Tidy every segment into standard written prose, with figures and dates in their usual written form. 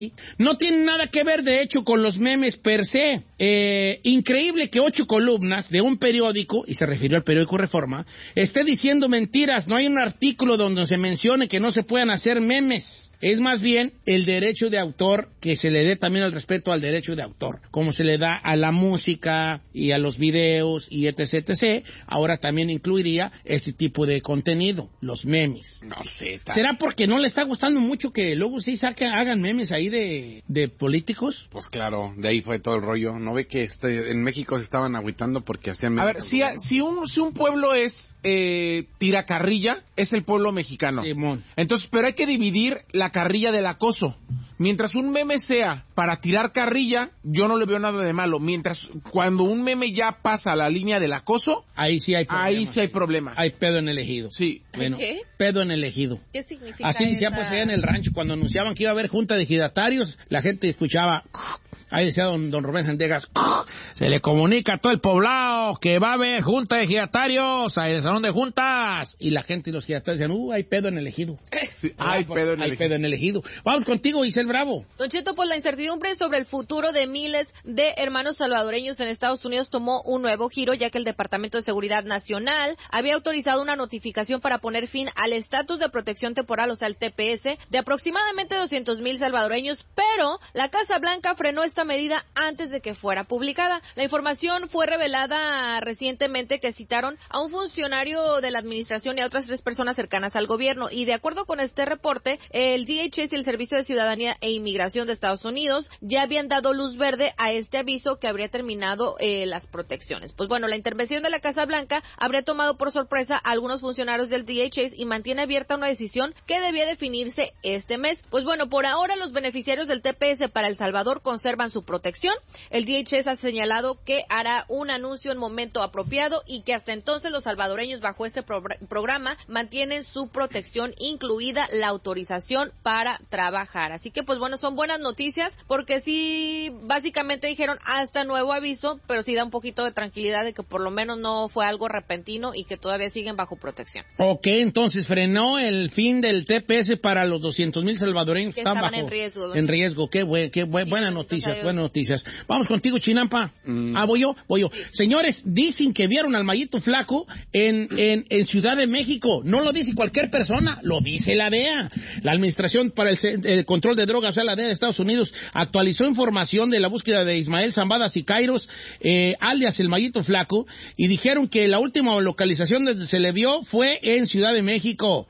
No tiene nada que ver, de hecho, con los memes per se. Increíble que 8 columnas de un periódico, y se refirió al periódico Reforma, esté diciendo mentiras. No hay un artículo donde se mencione que no se puedan hacer memes. Es más bien el derecho de autor, que se le dé también el respeto al derecho de autor, como se le da a la música y a los videos y etc, etc. Ahora también incluiría este tipo de contenido, los memes. No sé. ¿Será porque no le está gustando mucho que luego sí hagan memes ahí de políticos? Pues claro, de ahí fue todo el rollo. ¿No ve que en México se estaban agüitando porque hacían memes? A ver, si un pueblo es tiracarrilla, es el pueblo mexicano. Simón. Entonces, pero hay que dividir la carrilla del acoso. Mientras un meme sea para tirar carrilla, yo no le veo nada de malo. Mientras, cuando un meme ya pasa a la línea del acoso, ahí sí hay problema. Ahí sí hay problema. Hay pedo en el ejido. Sí. Bueno, ¿Qué? pedo en el ejido. ¿Qué significa Así decía pues allá en el rancho, cuando anunciaban que iba a haber junta de ejidatarios, la gente escuchaba, ahí decía don Rubén Sendegas, se le comunica a todo el poblado que va a haber junta de ejidatarios en el salón de juntas, y la gente y los ejidatarios decían, hay pedo en el ejido. Sí, hay pedo en el ejido. Vamos contigo, Isel Bravo. Don Cheto, pues la incertidumbre sobre el futuro de miles de hermanos salvadoreños en Estados Unidos tomó un nuevo giro, ya que el Departamento de Seguridad Nacional había autorizado una notificación para poner fin al estatus de protección temporal, o sea, el TPS, de aproximadamente 200,000 salvadoreños, pero la Casa Blanca frenó esta medida antes de que fuera publicada. La información fue revelada recientemente, que citaron a un funcionario de la administración y a otras 3 personas cercanas al gobierno, y de acuerdo con este reporte, el DHS y el Servicio de Ciudadanía e Inmigración de Estados Unidos ya habían dado luz verde a este aviso que habría terminado las protecciones. Pues bueno, la intervención de la Casa Blanca habría tomado por sorpresa a algunos funcionarios del DHS y mantiene abierta una decisión que debía definirse este mes. Pues bueno, por ahora los beneficiarios del TPS para El Salvador conservan su protección. El DHS ha señalado que hará un anuncio en momento apropiado y que hasta entonces los salvadoreños bajo este programa mantienen su protección, incluida la autorización para trabajar. Así que pues bueno, son buenas noticias, porque sí, básicamente dijeron hasta nuevo aviso, pero sí da un poquito de tranquilidad de que por lo menos no fue algo repentino y que todavía siguen bajo protección. Ok, entonces frenó el fin del TPS para los 200,000 salvadoreños que están bajo en riesgo. En riesgo, buenas noticias, buenas noticias. Vamos contigo, Chinampa. Voy yo. Señores, dicen que vieron al Mayito Flaco en Ciudad de México. No lo dice cualquier persona, lo dice la DEA. La Administración para el Control de Drogas, o sea, la DEA de Estados Unidos, actualizó información de la búsqueda de Ismael Zambada Sicairos, alias el Mayito Flaco, y dijeron que la última localización donde se le vio fue en Ciudad de México.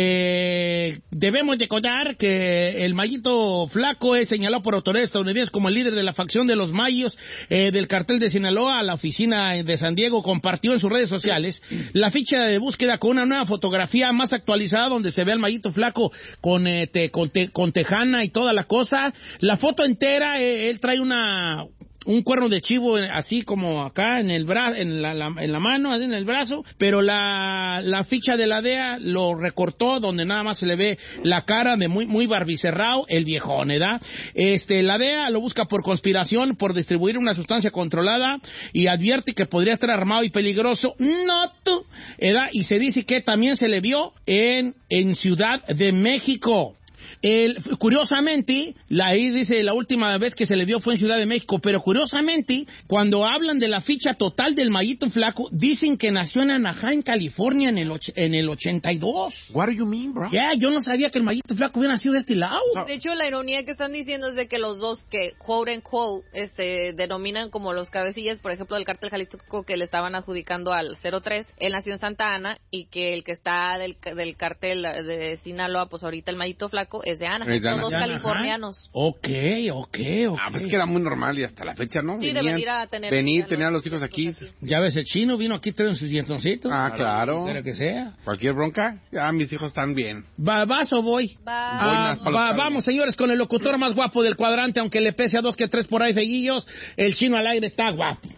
Debemos de contar que el Mayito Flaco es señalado por autoridades estadounidenses como el líder de la facción de los Mayos del cartel de Sinaloa. La oficina de San Diego compartió en sus redes sociales la ficha de búsqueda con una nueva fotografía más actualizada donde se ve al Mayito Flaco con tejana y toda la cosa. La foto entera, él trae un cuerno de chivo así como acá en el en la mano, así en el brazo, pero la ficha de la DEA lo recortó donde nada más se le ve la cara de muy barbicerrao, el viejón, ¿verdad? La DEA lo busca por conspiración, por distribuir una sustancia controlada, y advierte que podría estar armado y peligroso, ¿verdad? Y se dice que también se le vio en Ciudad de México. Curiosamente, ahí dice la última vez que se le vio fue en Ciudad de México, pero curiosamente, cuando hablan de la ficha total del Mayito Flaco, dicen que nació en Anaheim, California, en el 82. What do you mean, bro? Yo no sabía que el Mayito Flaco hubiera nacido de este lado. De hecho, la ironía que están diciendo es de que los dos que, quote and quote, denominan como los cabecillas, por ejemplo, del cártel Jalisco, que le estaban adjudicando al 03, él nació en Santa Ana, y que el que está del cártel de Sinaloa, pues ahorita el Mayito Flaco, es de Anaheim, son dos californianos. Ok. Pues que era muy normal y hasta la fecha, ¿no? Sí, de venir a tener... tener a los hijos aquí. Ya ves, el chino vino aquí, traen sus dientoncitos. Claro. Pero que sea. Cualquier bronca, mis hijos están bien. ¿Vas o voy? Vamos, señores, con el locutor más guapo del cuadrante, aunque le pese a 2 que 3 por ahí feguillos, el chino al aire está guapo.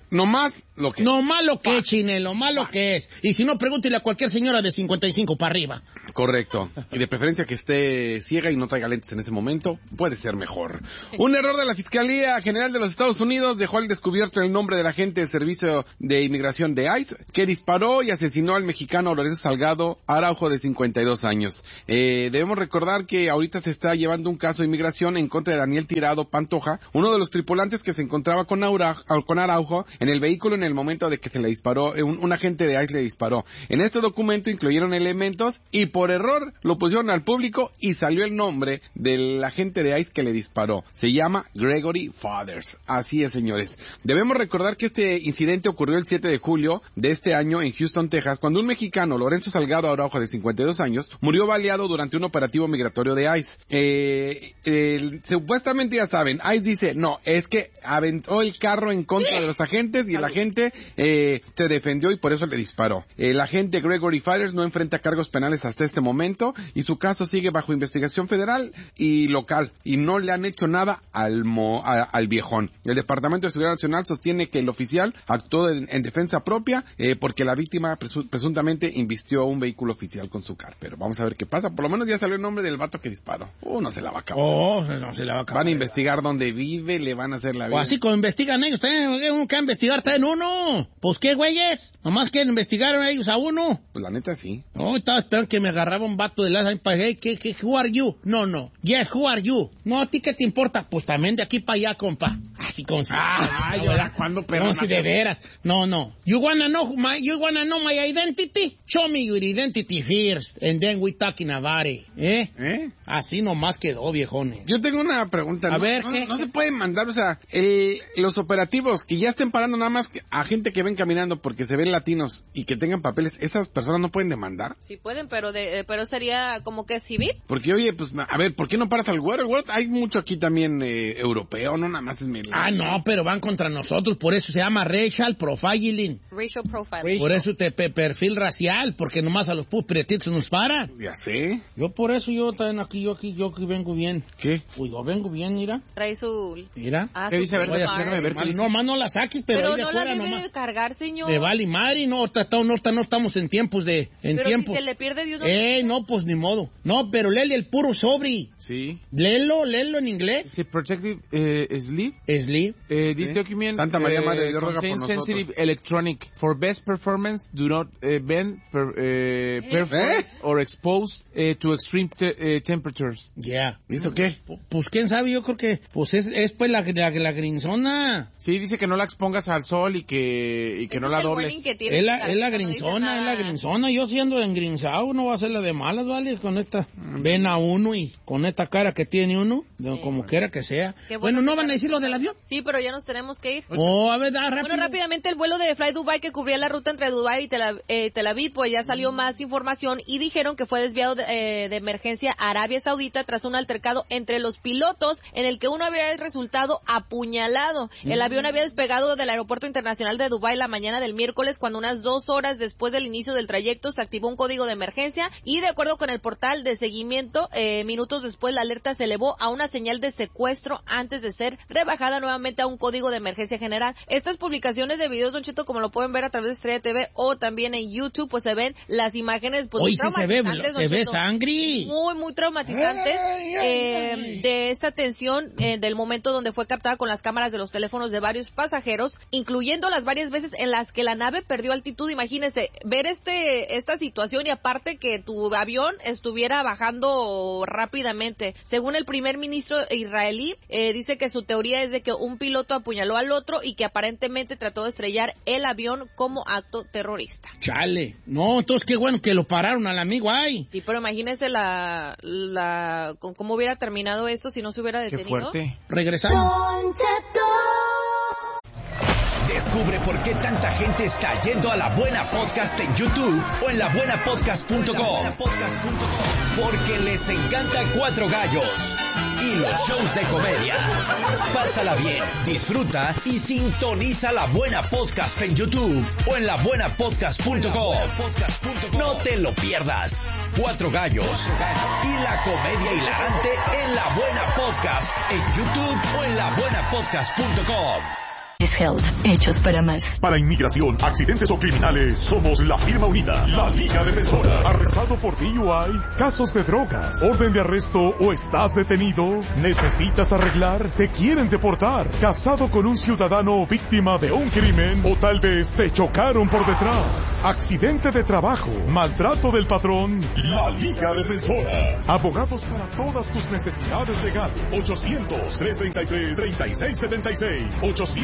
Nomás lo que es, Chine, lo malo que es. Y si no, pregúntele a cualquier señora de 55 para arriba. Correcto. Y de preferencia que esté ciega y no traiga lentes en ese momento, puede ser mejor. Un error de la Fiscalía General de los Estados Unidos dejó al descubierto el nombre del agente de Servicio de Inmigración de ICE, que disparó y asesinó al mexicano Lorenzo Salgado Araujo, de 52 años. Debemos recordar que ahorita se está llevando un caso de inmigración en contra de Daniel Tirado Pantoja, uno de los tripulantes que se encontraba con Araujo en el vehículo en el momento de que se le disparó, un agente de ICE le disparó. En este documento incluyeron elementos y por error lo pusieron al público y salió el nombre del agente de ICE que le disparó. Se llama Gregory Fathers. Así es, señores. Debemos recordar que este incidente ocurrió el 7 de julio de este año en Houston, Texas, cuando un mexicano, Lorenzo Salgado Araujo, de 52 años, murió baleado durante un operativo migratorio de ICE. Supuestamente, ya saben, ICE dice, no, es que aventó el carro en contra de los agentes y el agente se defendió y por eso le disparó. El agente Gregory Fathers no enfrenta cargos penales hasta este momento y su caso sigue bajo investigación federal y local y no le han hecho nada al viejón. El Departamento de Seguridad Nacional sostiene que el oficial actuó en defensa propia porque la víctima presuntamente invistió un vehículo oficial con su car. Pero vamos a ver qué pasa. Por lo menos ya salió el nombre del vato que disparó. No se la va a acabar. No se la va a acabar. Van a investigar dónde vive, le van a hacer la vida. O así como investigan ellos, uno que investigar traen uno. Pues qué güeyes, nomás que investigaron ellos a uno. Pues la neta sí. No, estaba esperando que me agarraba un vato de la hey, who are you? No. Yes, who are you? No, ¿a ti qué te importa? Pues también de aquí para allá, compa. Así como si... ¿cuándo perro? No, si de veras. No. You wanna know my identity? Show me your identity first, and then we talking about it. Así nomás quedó, viejones. Yo tengo una pregunta. A ver, ¿qué? No se pueden mandar, o sea, los operativos que ya estén parando nada más a gente que ven caminando porque se ven latinos y que tengan papeles, ¿esas personas no pueden demandar? Sí pueden, pero sería como que civil. Porque, oye, pues, a ver, ¿por qué no paras al güero? El güero, hay mucho aquí también europeo, no nada más es no, pero van contra nosotros, por eso se llama racial profiling. Racial profiling. Por eso perfil racial, porque nomás a los pretitos nos paran. Ya sé. Yo por eso, yo también aquí vengo bien. ¿Qué? Pues yo vengo bien, mira. Trae su... Mira. ¿Qué dice? A ver, déjame ver. No, más no la saques, pero ahí de no afuera la debe nomás. de cargar, señor. Me vale madre, no estamos en tiempos de... Pero si se le pierde de uno... no, pues ni modo. No, pero léele el puro sobre. Sí. Léelo en inglés. Sí, protective sleep. Sleep. This document Santa María Madre de Dios ruega por contains nosotros. sensitive electronic. For best performance, do not bend, perforate, or expose to extreme temperatures. Yeah. ¿Y eso qué? Pues quién sabe, yo creo que pues es pues la grinzona. Sí, dice que no la expongas al sol y que no la dobles. Es la grinzona. Yo siendo engrinzado no va a ser la de malas, ¿vale? Con esta ven a uno y con esta cara que tiene uno, como quiera que sea. Bueno, ¿no van a decir lo del avión? Sí, pero ya nos tenemos que ir. A ver, rápido. Bueno, rápidamente, el vuelo de Fly Dubai que cubría la ruta entre Dubai y Tel Aviv, pues ya salió más información y dijeron que fue desviado de emergencia a Arabia Saudita tras un altercado entre los pilotos en el que uno había resultado apuñalado. El avión había despegado del aeropuerto internacional de Dubái la mañana del miércoles, cuando unas 2 horas después del inicio del trayecto se activó un código de emergencia y, de acuerdo con el portal de seguimiento, minutos después la alerta se elevó a una señal de secuestro antes de ser rebajada nuevamente a un código de emergencia general. Estas publicaciones de videos, Don Cheto, como lo pueden ver a través de Estrella TV o también en YouTube, pues se ven las imágenes pues muy traumatizantes. Se ve sangre. Muy traumatizantes de esta tensión del momento donde fue captada con las cámaras de los teléfonos de varios pasajeros, incluyendo las varias veces en las que la nave perdió altitud. Imagínese ver esta situación y aparte que tu avión estuviera bajando rápidamente. Según el primer ministro israelí, dice que su teoría es de que un piloto apuñaló al otro y que aparentemente trató de estrellar el avión como acto terrorista. Chale. No, entonces qué bueno que lo pararon al amigo ahí. Sí, pero imagínese cómo hubiera terminado esto si no se hubiera detenido. Qué fuerte. Regresamos. Descubre por qué tanta gente está yendo a La Buena Podcast en YouTube o en labuenapodcast.com. Porque les encanta Cuatro Gallos y los shows de comedia. Pásala bien, disfruta y sintoniza La Buena Podcast en YouTube o en labuenapodcast.com. No te lo pierdas. Cuatro Gallos y la comedia hilarante en La Buena Podcast en YouTube o en labuenapodcast.com. Curtisfield, hechos para más. Para inmigración, accidentes o criminales, somos la firma unida, la Liga Defensora. ¿Arrestado por DUI? ¿Casos de drogas? ¿Orden de arresto o estás detenido? ¿Necesitas arreglar? ¿Te quieren deportar? ¿Casado con un ciudadano víctima de un crimen? ¿O tal vez te chocaron por detrás? ¿Accidente de trabajo? ¿Maltrato del patrón? La Liga Defensora. Abogados para todas tus necesidades legales. 800-333-3676.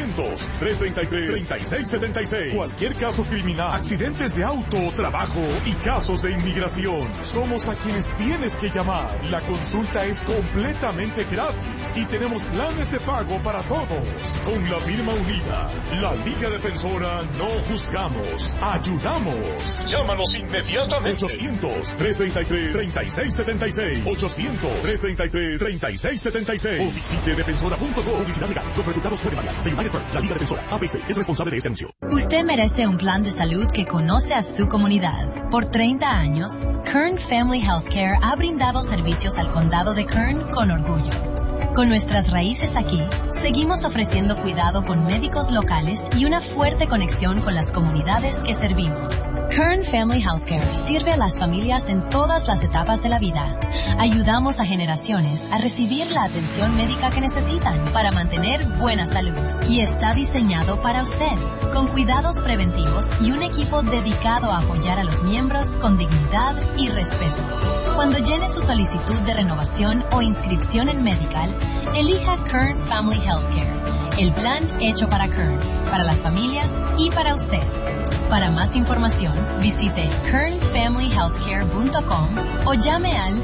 800-333-3676. Cualquier caso criminal, accidentes de auto, trabajo y casos de inmigración. Somos a quienes tienes que llamar. La consulta es completamente gratis y tenemos planes de pago para todos. Con la firma unida, la Liga Defensora, no juzgamos, ayudamos. Llámanos inmediatamente. 800-333-3676. 800-333-3676. O visite defensora.com. Publicidad legal. Los resultados pueden variar. The United Firm, la Liga Defensora, ABC, es responsable de este anuncio. Usted merece un plan de salud que conoce a su comunidad. Por 30 años, Kern Family Healthcare ha brindado servicios al condado de Kern con orgullo. Con nuestras raíces aquí, seguimos ofreciendo cuidado con médicos locales y una fuerte conexión con las comunidades que servimos. Kern Family Healthcare sirve a las familias en todas las etapas de la vida. Ayudamos a generaciones a recibir la atención médica que necesitan para mantener buena salud. Y está diseñado para usted, con cuidados preventivos y un equipo dedicado a apoyar a los miembros con dignidad y respeto. Cuando llene su solicitud de renovación o inscripción en Medical, elija Kern Family Healthcare, el plan hecho para Kern, para las familias y para usted. Para más información, visite kernfamilyhealthcare.com o llame al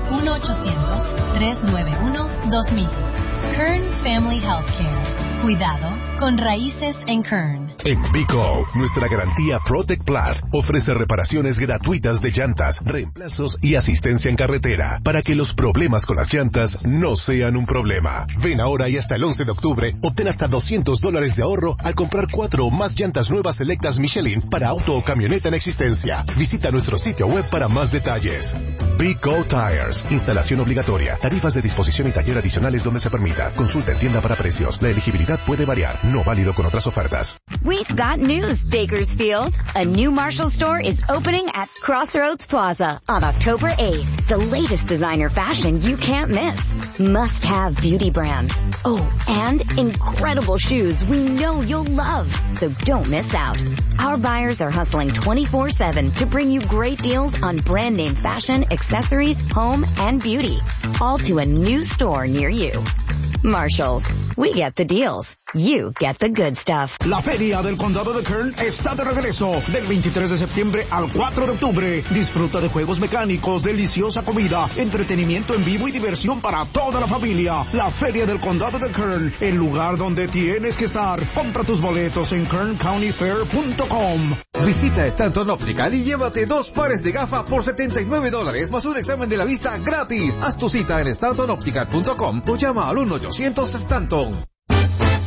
1-800-391-2000. Kern Family Healthcare. Cuidado con raíces en Kern. En Pico, nuestra garantía Protect Plus ofrece reparaciones gratuitas de llantas, reemplazos y asistencia en carretera para que los problemas con las llantas no sean un problema. Ven ahora y hasta el 11 de octubre obtén hasta $200 de ahorro al comprar 4 o más llantas nuevas selectas Michelin para auto o camioneta en existencia. Visita nuestro sitio web para más detalles. Pico Tires. Instalación obligatoria. Tarifas de disposición y taller adicionales donde se permita. Consulta en tienda para precios. La elegibilidad puede variar. No válido con otras ofertas. We've got news, Bakersfield. A new Marshall store is opening at Crossroads Plaza on October 8th. The latest designer fashion you can't miss. Must-have beauty brands. Oh, and incredible shoes we know you'll love. So don't miss out. Our buyers are hustling 24/7 to bring you great deals on brand name fashion, accessories, home, and beauty. All to a new store near you. Marshalls. We get the deals. You get the good stuff. La Feria del Condado de Kern está de regreso del 23 de septiembre al 4 de octubre. Disfruta de juegos mecánicos, deliciosa comida, entretenimiento en vivo y diversión para toda la familia. La Feria del Condado de Kern, el lugar donde tienes que estar. Compra tus boletos en kerncountyfair.com. Visita Stanton Optical y llévate 2 pares de gafas por $79 más un examen de la vista gratis. Haz tu cita en stantonoptical.com o llama al 1-800 Stanton.